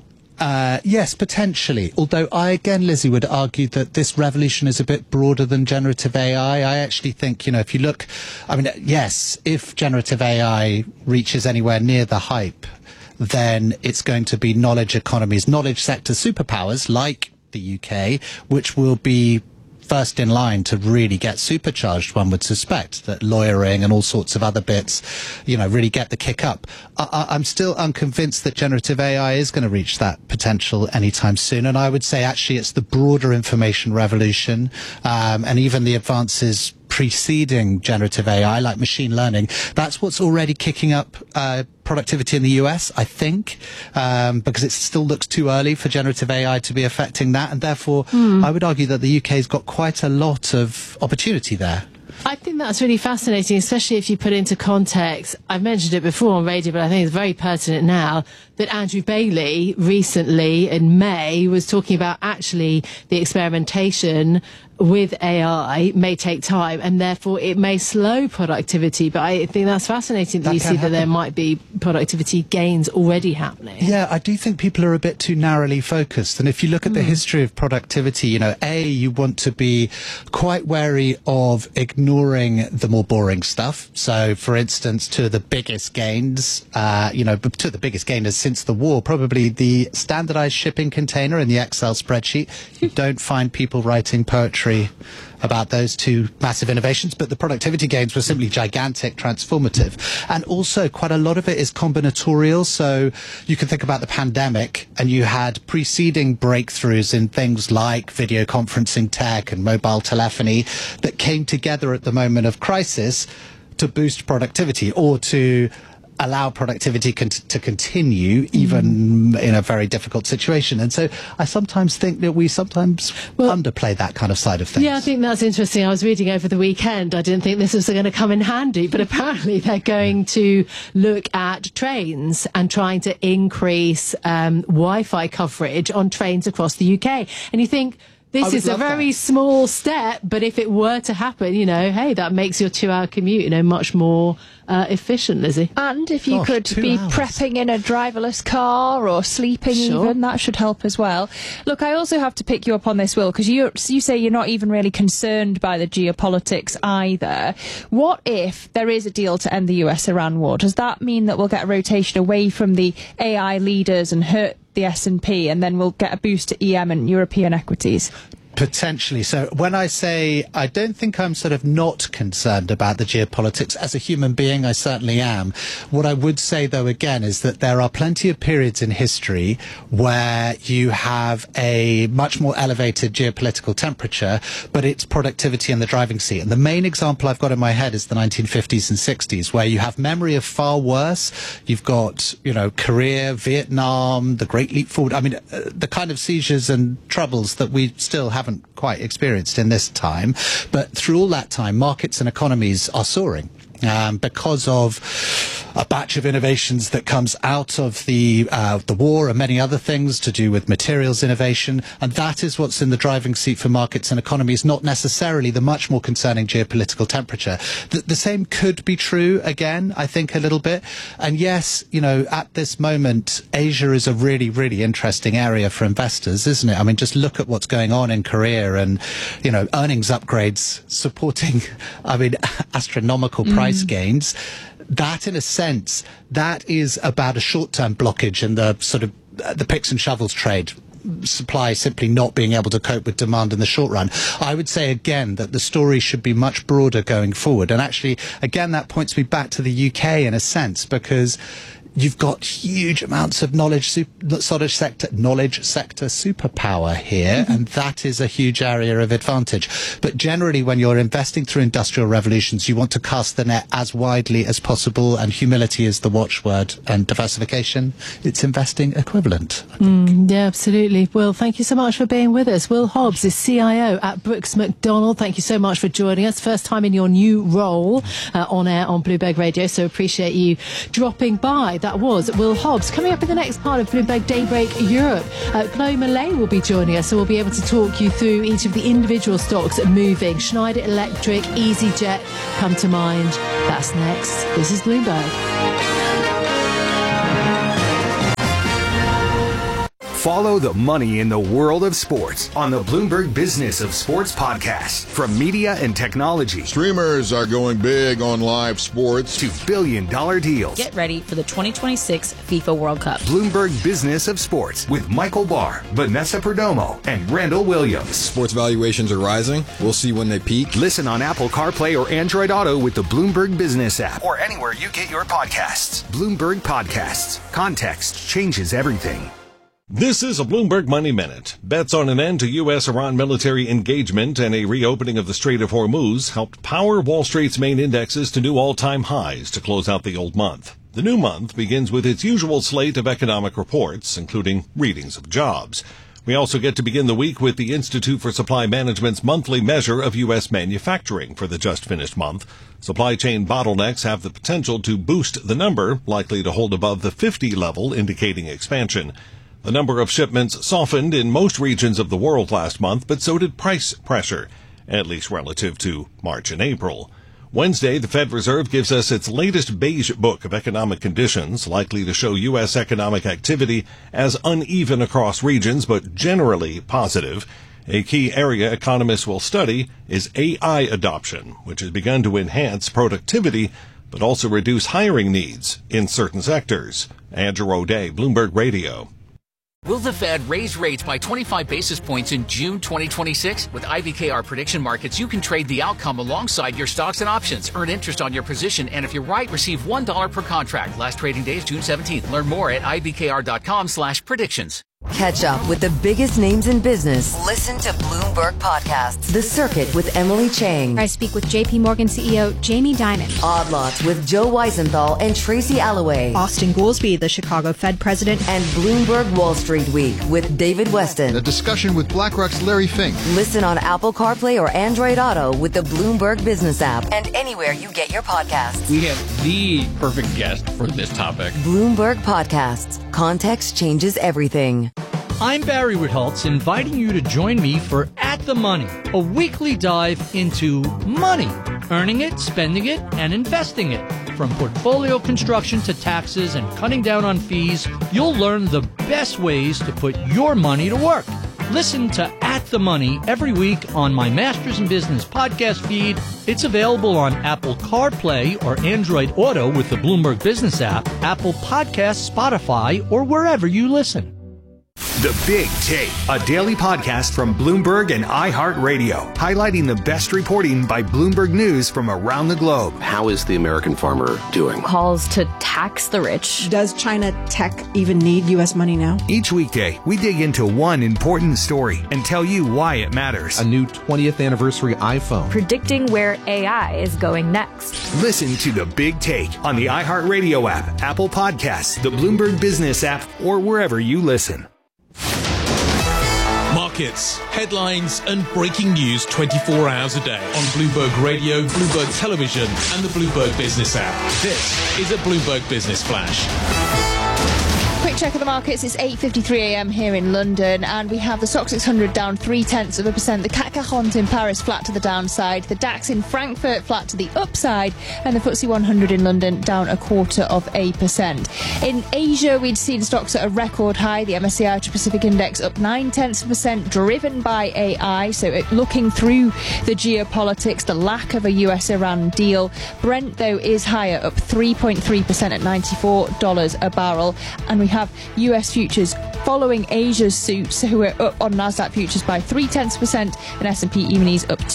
Yes, potentially. Although I, again, Lizzie, would argue that this revolution is a bit broader than generative AI. I actually think, you know, if you look, I mean, yes, if generative AI reaches anywhere near the hype, then it's going to be knowledge economies, knowledge sector superpowers like the UK, which will be first in line to really get supercharged, one would suspect, that lawyering and all sorts of other bits, you know, really get the kick up. I'm still unconvinced that generative AI is going to reach that potential anytime soon. And I would say actually it's the broader information revolution, and even the advances preceding generative AI, like machine learning, that's what's already kicking up productivity in the US, I think, because it still looks too early for generative AI to be affecting that. And therefore, I would argue that the UK's got quite a lot of opportunity there. I think that's really fascinating, especially if you put into context, I've mentioned it before on radio, but I think it's very pertinent now, that Andrew Bailey recently in May was talking about actually the experimentation with AI may take time and therefore it may slow productivity. But I think that's fascinating that you see that there might be productivity gains already happening. Yeah, I do think people are a bit too narrowly focused. And if you look at the history of productivity, you know, you want to be quite wary of ignoring the more boring stuff. So, for instance, two of the biggest gains, since the war, probably the standardized shipping container and the Excel spreadsheet. You don't find people writing poetry about those two massive innovations, but the productivity gains were simply gigantic, transformative. And also quite a lot of it is combinatorial. So you can think about the pandemic and you had preceding breakthroughs in things like video conferencing tech and mobile telephony that came together at the moment of crisis to boost productivity or to allow productivity to continue even in a very difficult situation. And so I sometimes think that we sometimes underplay that kind of side of things. Yeah, I think that's interesting. I was reading over the weekend. I didn't think this was going to come in handy, but apparently they're going to look at trains and trying to increase Wi-Fi coverage on trains across the UK. And you think, this is a very small step, but if it were to happen, you know, hey, that makes your 2-hour commute, you know, much more efficient, Lizzie. And if you could be prepping in a driverless car or sleeping even, that should help as well. Look, I also have to pick you up on this, Will, because you say you're not even really concerned by the geopolitics either. What if there is a deal to end the US-Iran war? Does that mean that we'll get a rotation away from the AI leaders and hurt the S&P, and then we'll get a boost to EM and European equities? Potentially. So when I say I don't think I'm sort of not concerned about the geopolitics, as a human being, I certainly am. What I would say, though, again, is that there are plenty of periods in history where you have a much more elevated geopolitical temperature, but it's productivity in the driving seat. And the main example I've got in my head is the 1950s and 60s, where you have memory of far worse. You've got, Korea, Vietnam, the Great Leap Forward. I mean, the kind of seizures and troubles that we still haven't quite experienced in this time. But through all that time, markets and economies are soaring. Because of a batch of innovations that comes out of the war and many other things to do with materials innovation. And that is what's in the driving seat for markets and economies, not necessarily the much more concerning geopolitical temperature. The same could be true again, I think, a little bit. And yes, at this moment, Asia is a really, really interesting area for investors, isn't it? I mean, just look at what's going on in Korea and, earnings upgrades supporting, astronomical price gains. That, in a sense, that is about a short-term blockage in the sort of the picks and shovels trade. Supply simply not being able to cope with demand in the short run. I would say again that the story should be much broader going forward. And actually, again, that points me back to the UK in a sense, because you've got huge amounts of knowledge sector superpower here, and that is a huge area of advantage. But generally, when you're investing through industrial revolutions, you want to cast the net as widely as possible, and humility is the watchword, and diversification, it's investing equivalent. Yeah, absolutely. Will, thank you so much for being with us. Will Hobbs is CIO at Brooks Macdonald. Thank you so much for joining us. First time in your new role on air on Bloomberg Radio, so appreciate you dropping by. That was Will Hobbs. Coming up in the next part of Bloomberg Daybreak Europe, Chloe Millay will be joining us, so we'll be able to talk you through each of the individual stocks moving. Schneider Electric, EasyJet come to mind. That's next. This is Bloomberg. Follow the money in the world of sports on the Bloomberg Business of Sports podcast. From media and technology, streamers are going big on live sports, to billion-dollar deals. Get ready for the 2026 FIFA World Cup. Bloomberg Business of Sports with Michael Barr, Vanessa Perdomo, and Randall Williams. Sports valuations are rising. We'll see when they peak. Listen on Apple CarPlay or Android Auto with the Bloomberg Business app, or anywhere you get your podcasts. Bloomberg Podcasts. Context changes everything. This is a Bloomberg Money Minute. Bets on an end to U.S.-Iran military engagement and a reopening of the Strait of Hormuz helped power Wall Street's main indexes to new all-time highs to close out the old month. The new month begins with its usual slate of economic reports, including readings of jobs. We also get to begin the week with the Institute for Supply Management's monthly measure of U.S. manufacturing for the just-finished month. Supply chain bottlenecks have the potential to boost the number, likely to hold above the 50 level, indicating expansion. The number of shipments softened in most regions of the world last month, but so did price pressure, at least relative to March and April. Wednesday, the Fed Reserve gives us its latest beige book of economic conditions, likely to show U.S. economic activity as uneven across regions, but generally positive. A key area economists will study is AI adoption, which has begun to enhance productivity, but also reduce hiring needs in certain sectors. Andrew O'Day, Bloomberg Radio. Will the Fed raise rates by 25 basis points in June 2026? With IBKR Prediction Markets, you can trade the outcome alongside your stocks and options. Earn interest on your position, and if you're right, receive $1 per contract. Last trading day is June 17th. Learn more at ibkr.com/predictions. Catch up with the biggest names in business. Listen to Bloomberg Podcasts. The Circuit with Emily Chang. I speak with JP Morgan CEO Jamie Dimon. Odd Lots with Joe Weisenthal and Tracy Alloway. Austin Goolsbee, the Chicago Fed president. And Bloomberg Wall Street Week with David Weston. A discussion with BlackRock's Larry Fink. Listen on Apple CarPlay or Android Auto with the Bloomberg Business app and anywhere you get your podcasts. We have the perfect guest for this topic. Bloomberg Podcasts. Context changes everything. I'm Barry Ritholtz, inviting you to join me for At the Money, a weekly dive into money, earning it, spending it, and investing it. From portfolio construction to taxes and cutting down on fees, you'll learn the best ways to put your money to work. Listen to At the Money every week on my Masters in Business podcast feed. It's available on Apple CarPlay or Android Auto with the Bloomberg Business app, Apple Podcasts, Spotify, or wherever you listen. The Big Take, a daily podcast from Bloomberg and iHeartRadio, highlighting the best reporting by Bloomberg News from around the globe. How is the American farmer doing? Calls to tax the rich. Does China tech even need U.S. money now? Each weekday, we dig into one important story and tell you why it matters. A new 20th anniversary iPhone. Predicting where AI is going next. Listen to The Big Take on the iHeartRadio app, Apple Podcasts, the Bloomberg Business app, or wherever you listen. Markets, headlines, and breaking news 24 hours a day on Bloomberg Radio, Bloomberg Television, and the Bloomberg Business app. This is a Bloomberg Business Flash. Quick check of the markets. It's 8:53 a.m. here in London, and we have the STOXX 600 down 0.3%. The CAC 40 in Paris flat to the downside. The DAX in Frankfurt flat to the upside, and the FTSE 100 in London down 0.25%. In Asia, we'd seen stocks at a record high. The MSCI Asia Pacific Index up 0.9%, driven by AI. So looking through the geopolitics, the lack of a US-Iran deal. Brent, though, is higher, up 3.3% at $94 a barrel, and we have US futures following Asia's suit, so we're up on Nasdaq futures by 0.3%, and S&P E-minis up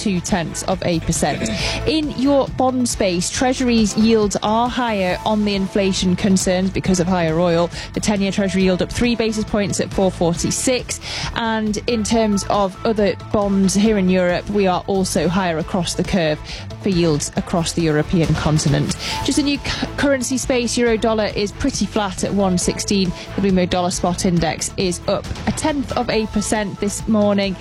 0.2%. In your bond space, Treasuries yields are higher on the inflation concerns because of higher oil. The 10-year Treasury yield up 3 basis points at 4.46, and in terms of other bonds here in Europe, we are also higher across the curve for yields across the European continent. Just a new currency space, euro dollar is pretty flat at 116. The Bloomberg Dollar Spot Index is up 0.1% this morning.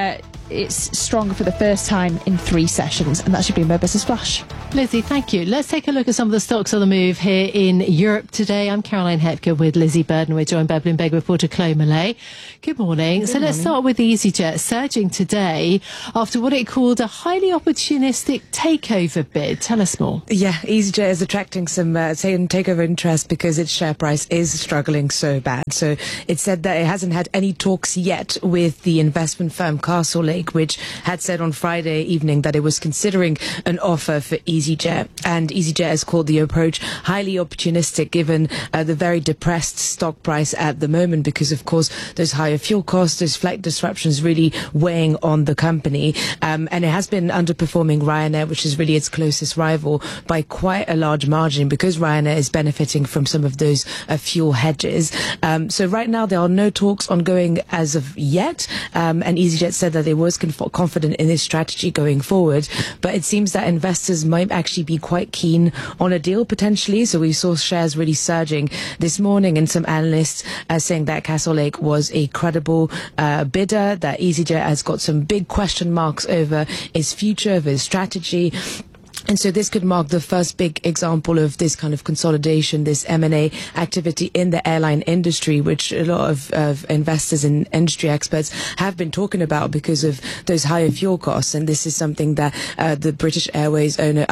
It's stronger for the first time in 3 sessions, and that's your Bloomberg Business Flash. Lizzie, thank you. Let's take a look at some of the stocks on the move here in Europe today. I'm Caroline Hepker with Lizzie Burden. We're joined by Bloomberg reporter Chloe Millay. Good morning. So let's start with EasyJet, surging today after what it called a highly opportunistic takeover bid. Tell us more. Yeah, EasyJet is attracting some takeover interest because its share price is struggling so bad. So it said that it hasn't had any talks yet with the investment firm Castlelake, which had said on Friday evening that it was considering an offer for EasyJet. And EasyJet has called the approach highly opportunistic given the very depressed stock price at the moment because, of course, those higher fuel costs, those flight disruptions really weighing on the company. And it has been underperforming Ryanair, which is really its closest rival, by quite a large margin because Ryanair is benefiting from some of those fuel hedges. So right now there are no talks ongoing as of yet. And EasyJet said that it was confident in its strategy going forward, but it seems that investors might actually be quite keen on a deal potentially. So we saw shares really surging this morning, and some analysts saying that Castlelake was a credible bidder, that EasyJet has got some big question marks over its future, over its strategy. And so this could mark the first big example of this kind of consolidation, this M&A activity in the airline industry, which a lot of investors and industry experts have been talking about because of those higher fuel costs. And this is something that the British Airways owner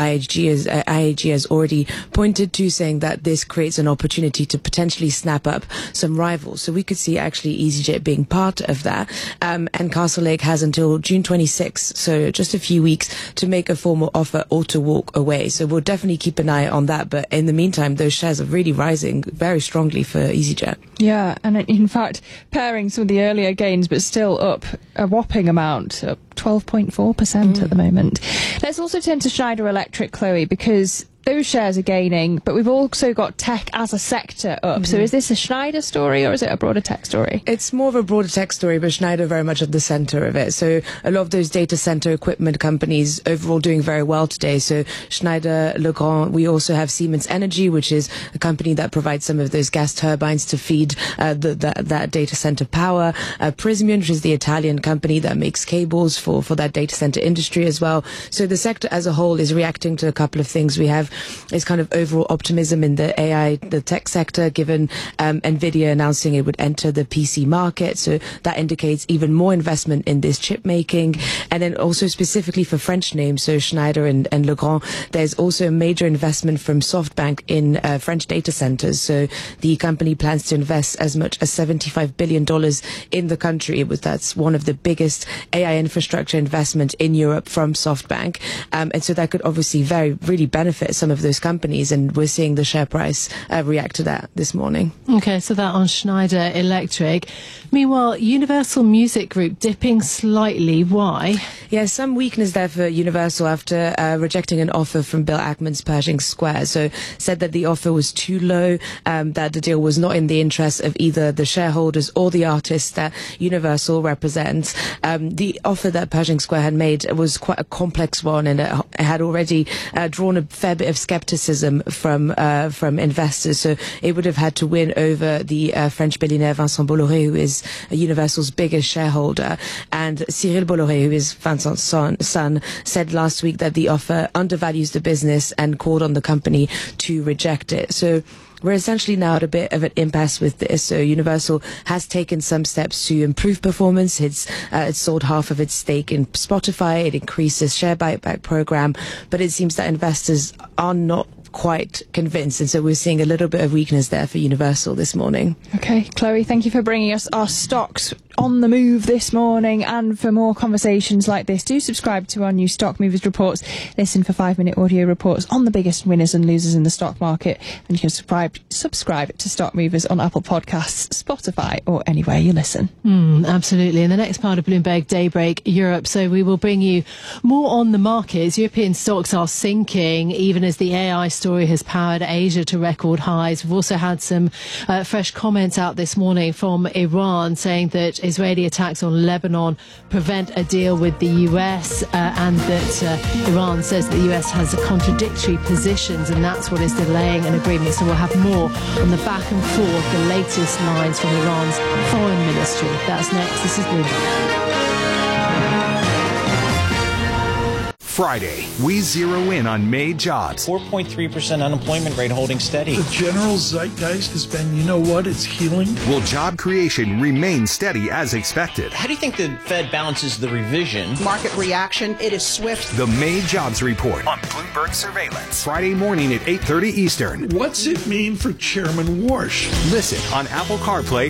IAG has already pointed to, saying that this creates an opportunity to potentially snap up some rivals. So we could see actually EasyJet being part of that. And Castlelake has until June 26th, so just a few weeks, to make a formal offer or to walk away. So we'll definitely keep an eye on that. But in the meantime, those shares are really rising very strongly for EasyJet. Yeah, and in fact, pairing some of the earlier gains, but still up a whopping amount, up 12.4% at the moment. Let's also turn to Schneider Electric, Chloe, because those shares are gaining, but we've also got tech as a sector up. So is this a Schneider story or is it a broader tech story? It's more of a broader tech story, but Schneider very much at the center of it. So a lot of those data center equipment companies overall doing very well today. So Schneider, Legrand, we also have Siemens Energy, which is a company that provides some of those gas turbines to feed that data center power. Prysmian, which is the Italian company that makes cables for that data center industry as well. So the sector as a whole is reacting to a couple of things. We have is kind of overall optimism in the AI, the tech sector, given NVIDIA announcing it would enter the PC market. So that indicates even more investment in this chip making. And then also specifically for French names, so Schneider and Legrand, there's also a major investment from SoftBank in French data centers. So the company plans to invest as much as $75 billion in the country. That's one of the biggest AI infrastructure investment in Europe from SoftBank. And so that could obviously really benefit some some of those companies, and we're seeing the share price react to that this morning. Okay, so that on Schneider Electric. Meanwhile, Universal Music Group dipping slightly. Why? Yeah, some weakness there for Universal after rejecting an offer from Bill Ackman's Pershing Square. So said that the offer was too low, that the deal was not in the interest of either the shareholders or the artists that Universal represents. The offer that Pershing Square had made was quite a complex one, and it had already drawn a fair bit of skepticism from investors. So it would have had to win over the French billionaire Vincent Bolloré, who is Universal's biggest shareholder. And Cyril Bolloré, who is Vincent's son, said last week that the offer undervalues the business and called on the company to reject it. So we're essentially now at a bit of an impasse with this. So Universal has taken some steps to improve performance. It's sold half of its stake in Spotify. It increased its share buyback program, but it seems that investors are not quite convinced, and so we're seeing a little bit of weakness there for Universal this morning. Okay, Chloe, thank you for bringing us our stocks on the move this morning. And for more conversations like this, do subscribe to our new Stock Movers reports. Listen for 5-minute audio reports on the biggest winners and losers in the stock market, and you can subscribe to Stock Movers on Apple Podcasts, Spotify, or anywhere you listen. Absolutely. In the next part of Bloomberg Daybreak Europe, so we will bring you more on the markets. European stocks are sinking, even as the AI story has powered Asia to record highs. We've also had some fresh comments out this morning from Iran saying that Israeli attacks on Lebanon prevent a deal with the US, and that Iran says that the US has contradictory positions, and that's what is delaying an agreement. So we'll have more on the back and forth, the latest lines from Iran's foreign ministry. That's next. This is Bloomberg. Friday, we zero in on May jobs. 4.3% unemployment rate holding steady. The general zeitgeist has been, you know what, it's healing. Will job creation remain steady as expected? How do you think the Fed balances the revision? Market reaction, it is swift. The May jobs report on Bloomberg Surveillance. Friday morning at 8:30 Eastern. What's it mean for Chairman Warsh? Listen on Apple CarPlay